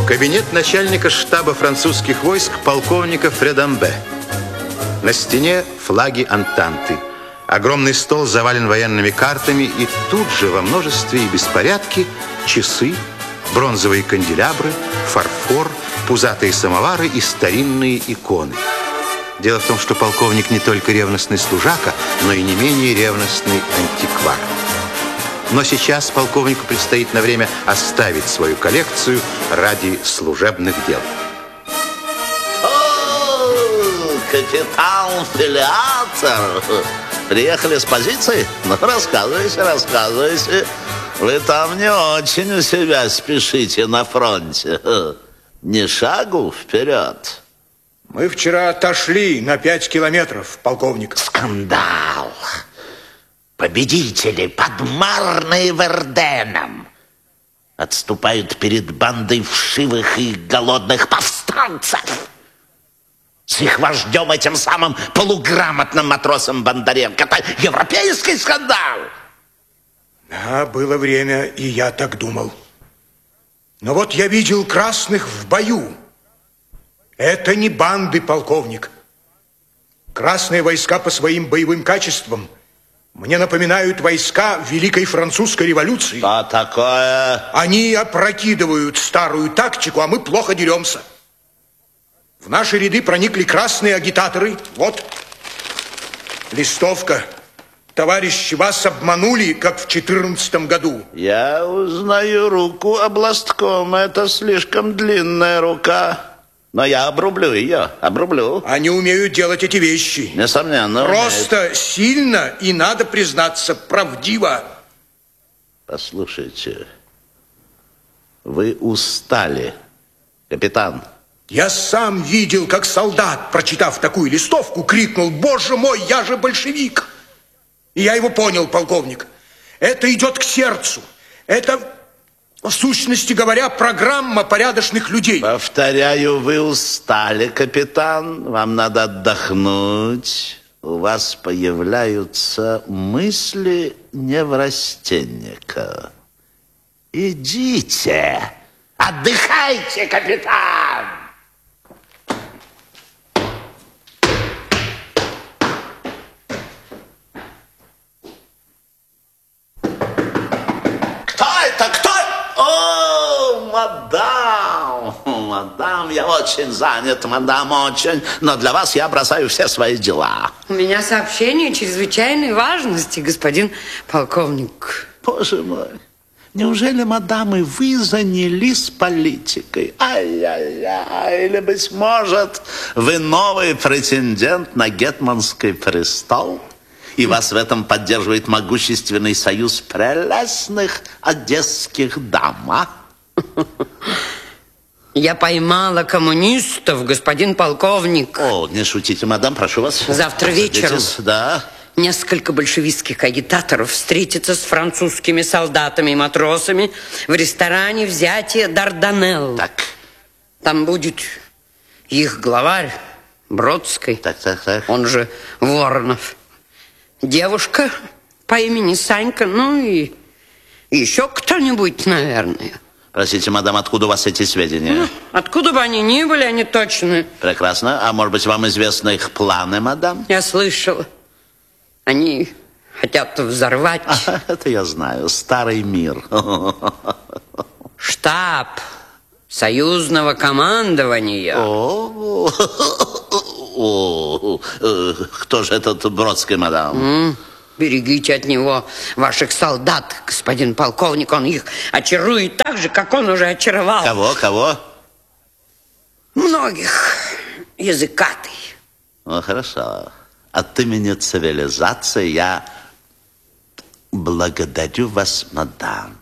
Кабинет начальника штаба французских войск полковника Фредамбе. На стене флаги Антанты. Огромный стол завален военными картами, и тут же во множестве и беспорядке часы, бронзовые канделябры, фарфор, пузатые самовары и старинные иконы. Дело в том, что полковник не только ревностный служака, но и не менее ревностный антиквар. Но сейчас полковнику предстоит на время оставить свою коллекцию ради служебных дел. О, капитан Филиатор! Приехали с позиции? Ну, рассказывайте. Вы там не очень у себя спешите на фронте. Ни шагу вперед. Мы вчера отошли на 5 километров, полковник. Скандал. Победители под Марной и Верденом отступают перед бандой вшивых и голодных повстанцев. С их вождем, этим самым полуграмотным матросом Бондаренко. Это европейский скандал. Да, было время, и я так думал. Но вот я видел красных в бою. Это не банды, полковник. Красные войска по своим боевым качествам мне напоминают войска Великой Французской революции. Что такое? Они опрокидывают старую тактику, а мы плохо деремся. В наши ряды проникли красные агитаторы. Вот листовка. Товарищи, вас обманули, как в 2014 году. Я узнаю руку областкома. Это слишком длинная рука. Но я обрублю ее, обрублю. Они умеют делать эти вещи. Несомненно. Просто умеют. сильно и, надо признаться, правдиво. Послушайте, вы устали, капитан. Я сам видел, как солдат, прочитав такую листовку, крикнул: «Боже мой, я же большевик!» И я его понял, полковник. Это идет к сердцу. Это, в сущности говоря, программа порядочных людей. Повторяю, вы устали, капитан. Вам надо отдохнуть. У вас появляются мысли неврастенника. Идите, отдыхайте, капитан. Мадам, я очень занят, мадам, очень. Но для вас я бросаю все свои дела. У меня сообщение чрезвычайной важности, господин полковник. Боже мой, неужели, мадам, и вы занялись политикой? Ай-яй-яй, или, быть может, вы новый претендент на гетманский престол? И вас в этом поддерживает могущественный союз прелестных одесских дам, а? Я поймала коммунистов, господин полковник. О, не шутите, мадам, прошу вас. Завтра вечером. Да. Несколько большевистских агитаторов встретятся с французскими солдатами и матросами в ресторане «Взятие Дарданелл». Так. Там будет их главарь Бродский, Так. он же Воронов. Девушка по имени Санька, ну и еще кто-нибудь, наверное. Простите, мадам, откуда у вас эти сведения? Ну, откуда бы они ни были, они точны. Прекрасно. А может быть, вам известны их планы, мадам? Я слышала. Они хотят взорвать... Это я знаю. Старый мир. Штаб союзного командования. Кто же этот Бродский, мадам? Берегите от него ваших солдат, господин полковник. Он их очарует так же, как он уже очаровал. Кого? Многих. Языкатый. Ну, хорошо. От имени цивилизации я благодарю вас, мадам.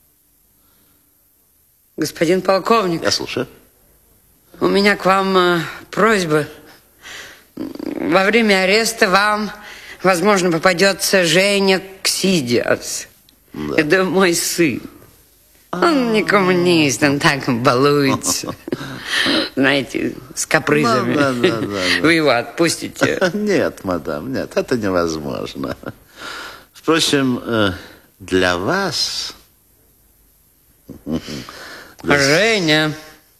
Господин полковник. Я слушаю. У меня к вам просьба. Во время ареста вам, возможно, попадется Женя Ксидиас. Да. Это мой сын. Он не коммунист, он так балуется. Знаете, с капризами. Да. Вы его отпустите? Нет, мадам, нет, это невозможно. Впрочем, для вас... Женя,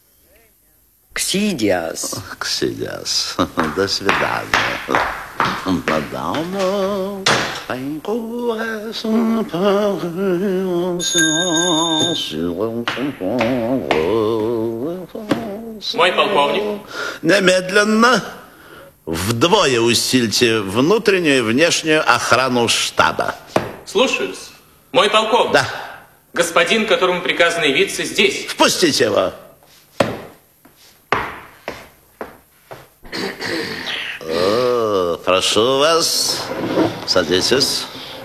Ксидиас. Ксидиас. До свидания. Мадам. Мой полковник. Немедленно вдвое усильте внутреннюю и внешнюю охрану штаба. Слушаюсь. Мой полковник. Да. Господин, которому приказано явиться здесь. Впустите его. Прошу вас, садитесь.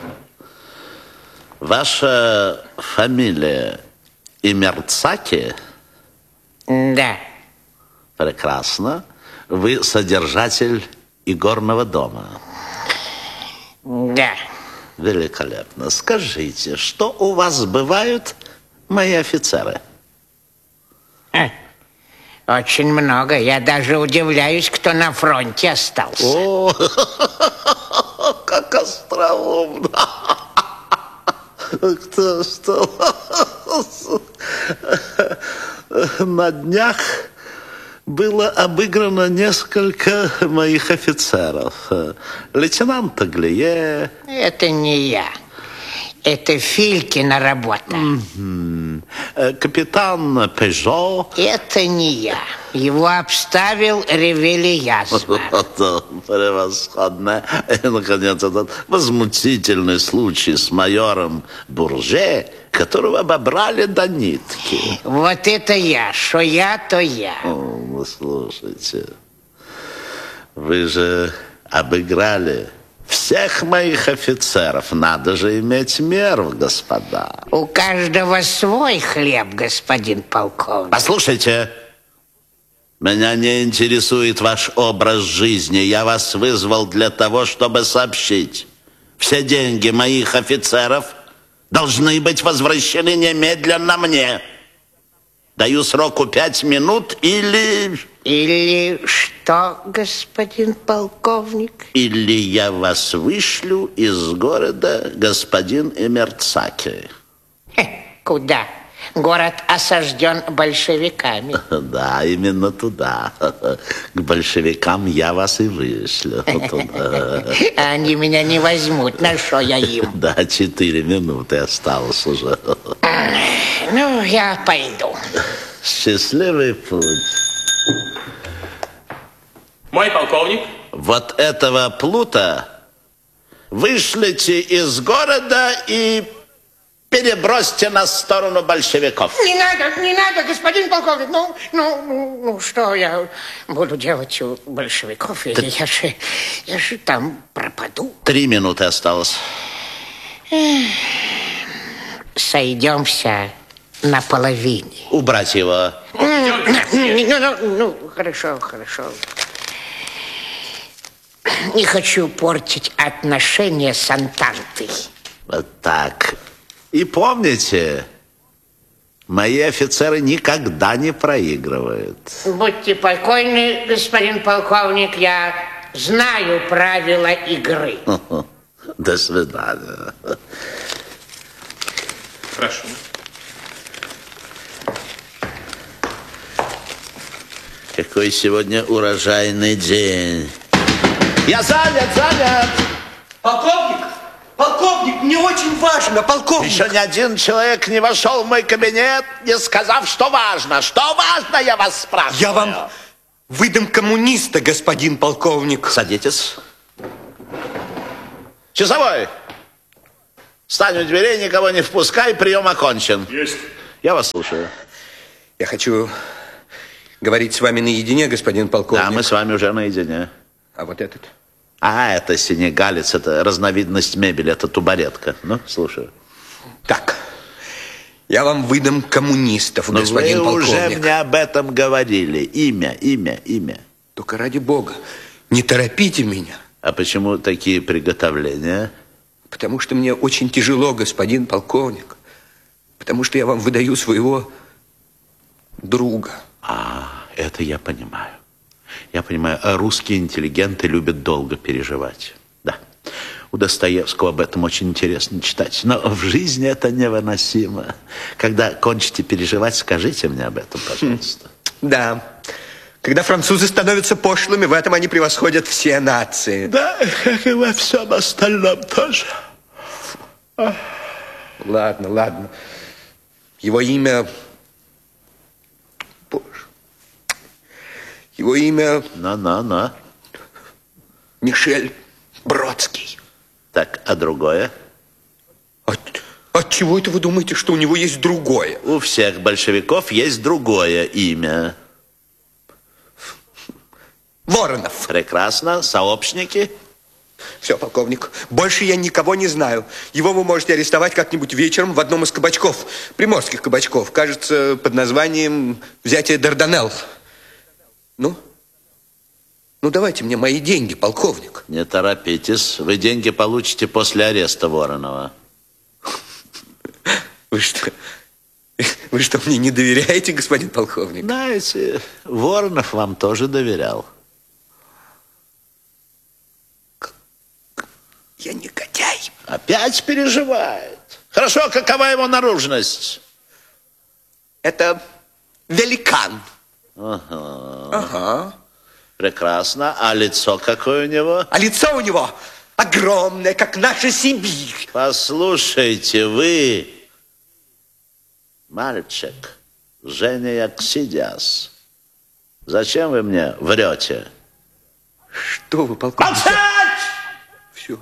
Ваша фамилия Имерцаки? Да. Прекрасно. Вы содержатель игорного дома? Да. Великолепно. Скажите, что у вас бывают мои офицеры? Очень много. Я даже удивляюсь, кто на фронте остался. О, как остроумно. Кто что? На днях было обыграно несколько моих офицеров. Лейтенант Таглие. Это не я. Это Филькина работа. Капитан Пежо. Это не я. Его обставил Ревелиязма. Превосходно. И, наконец, этот возмутительный случай с майором Бурже, которого обобрали до нитки. Вот это я. Что я, то я. Ну, слушайте, вы же обыграли всех моих офицеров. Надо же иметь меру, господа. У каждого свой хлеб, господин полковник. Послушайте, меня не интересует ваш образ жизни. Я вас вызвал для того, чтобы сообщить. Все деньги моих офицеров должны быть возвращены немедленно мне. Даю сроку 5 минут или... Или что, господин полковник? Или я вас вышлю из города, господин Имерцаки. Куда? Город осажден большевиками. Да, именно туда. К большевикам я вас и вышлю. Они меня не возьмут. На что я им? Да, 4 минуты осталось уже. Ну, я пойду. Счастливый путь. Мой полковник. Вот этого плута вышлите из города и перебросьте на сторону большевиков. Не надо, господин полковник. Ну, что я буду делать у большевиков? Я же там пропаду. 3 минуты осталось. Сойдемся на половине. Убрать его. Ну, хорошо. Не хочу портить отношения с Антантой. Вот так. И помните, мои офицеры никогда не проигрывают. Будьте покойны, господин полковник, я знаю правила игры. До свидания. Прошу. Какой сегодня урожайный день. Я занят. Полковник, мне очень важно, полковник. Еще ни один человек не вошел в мой кабинет, не сказав, что важно. Что важно, я вас спрашиваю. Я вам выдам коммуниста, господин полковник. Садитесь. Часовой, стань у дверей, никого не впускай, прием окончен. Есть. Я вас слушаю. Я хочу говорить с вами наедине, господин полковник. Да, мы с вами уже наедине. А вот этот? Это сенегалец, это разновидность мебели, это тубаретка. Ну, слушаю. Так, я вам выдам коммунистов, Но господин вы полковник. уже мне об этом говорили. Имя. Только ради бога, не торопите меня. А почему такие приготовления? Потому что мне очень тяжело, господин полковник. Потому что я вам выдаю своего друга. Это я понимаю. Я понимаю, русские интеллигенты любят долго переживать. Да. У Достоевского об этом очень интересно читать. Но в жизни это невыносимо. Когда кончите переживать, скажите мне об этом, пожалуйста. Да, Когда французы становятся пошлыми, в этом они превосходят все нации. Да, как и во всем остальном тоже. Ладно, ладно. Его имя... Боже. Его имя... На. Мишель Бродский. Так, а другое? От чего это вы думаете, что у него есть другое? У всех большевиков есть другое имя. Воронов. Прекрасно. Сообщники? Все, полковник, больше я никого не знаю. Его вы можете арестовать как-нибудь вечером в одном из кабачков, приморских кабачков, кажется, под названием «Взятие Дарданелл». Ну, давайте мне мои деньги, полковник. Не торопитесь. Вы деньги получите после ареста Воронова. Вы что, мне не доверяете, господин полковник? Знаете, Воронов вам тоже доверял. Я негодяй. Опять переживает. Хорошо, какова его наружность? Это великан. Ага. Прекрасно. А лицо какое у него? А лицо у него огромное, как наша Сибирь. Послушайте, вы, мальчик, Женя Яксидяс, зачем вы мне врете? Что вы, полковник? Молчать! Все.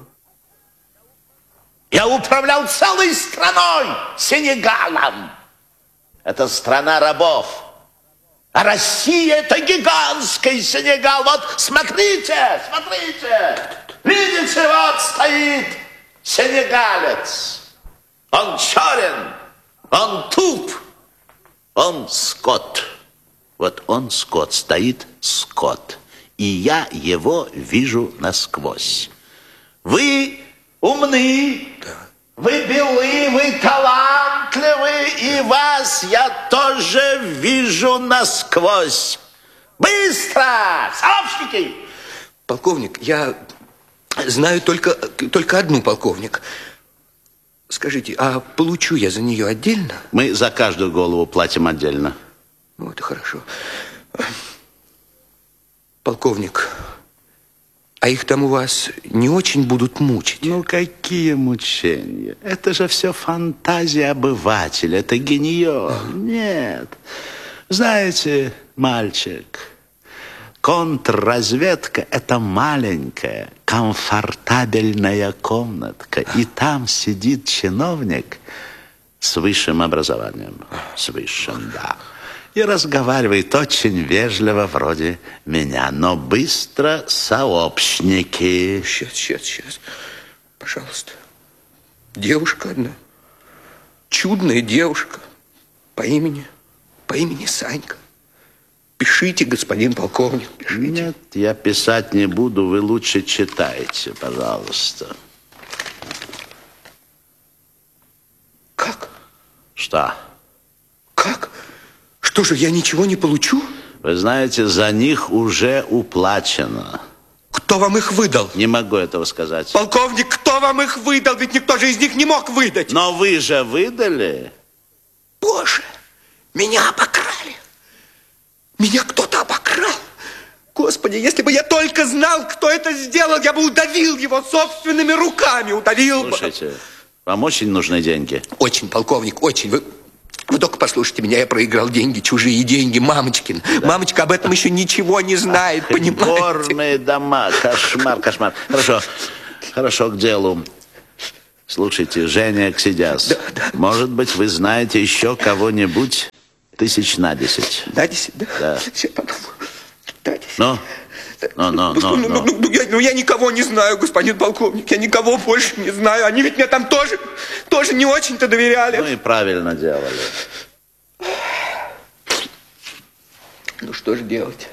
Я управлял целой страной, Сенегалом. Это страна рабов. А Россия – это гигантский Сенегал. Вот смотрите. Видите, вот стоит сенегалец. Он черен, он туп, он скот. Вот он скот, стоит скот. И я его вижу насквозь. Вы умны, вы белы, вы талантливы, и вас я тоже вижу насквозь. Быстро! Сообщники! Полковник, я знаю только одну, полковник. Скажите, а получу я за нее отдельно? Мы за каждую голову платим отдельно. Ну, это хорошо. Полковник, а их там у вас не очень будут мучить? Ну, какие мучения? Это же все фантазия обывателя, это генио. Нет. Знаете, мальчик, контрразведка – это маленькая, комфортабельная комнатка. И там сидит чиновник с высшим образованием. С высшим, да. И разговаривает очень вежливо, вроде меня, но быстро сообщники. Сейчас. Пожалуйста. Девушка одна. Чудная девушка. По имени Санька. Пишите, господин полковник, пишите. Нет, я писать не буду, вы лучше читайте, пожалуйста. Как? Что? Как? Что же, я ничего не получу? Вы знаете, за них уже уплачено. Кто вам их выдал? Не могу этого сказать. Полковник, кто вам их выдал? Ведь никто же из них не мог выдать. Но вы же выдали. Боже, меня обокрали. Меня кто-то обокрал. Господи, если бы я только знал, кто это сделал, я бы удавил его собственными руками. Слушайте, вам очень нужны деньги? Очень, полковник, очень. Вы только послушайте меня, я проиграл деньги, чужие деньги, мамочкин. Да. Мамочка об этом еще ничего не знает, понимаете? Горные дома, кошмар. Хорошо, к делу. Слушайте, Женя Аксидяс, да. Может быть, вы знаете еще кого-нибудь 10 на 10? На 10, да? Да. Сейчас подумаю. На 10. Ну. Я никого не знаю, господин полковник. Я никого больше не знаю. Они ведь мне там тоже не очень-то доверяли. Ну и правильно делали. Ну что же делать?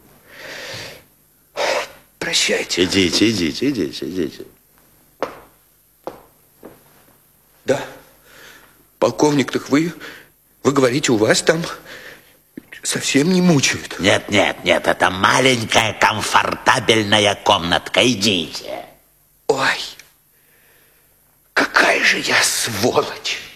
Прощайте. Идите. Да. Полковник, так вы говорите, у вас там совсем не мучают. Нет, это маленькая комфортабельная комнатка. Идите. Ой, какая же я сволочь.